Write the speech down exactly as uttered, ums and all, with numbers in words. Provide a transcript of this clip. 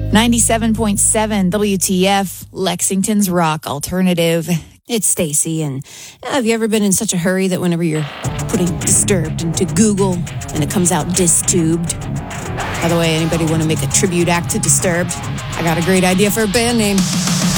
ninety-seven point seven W T F, Lexington's rock alternative. It's Stacy, and uh, have you ever been in such a hurry that whenever you're putting Disturbed into Google and it comes out Distubed? By the way, anybody want to make a tribute act to Disturbed? I got a great idea for a band name.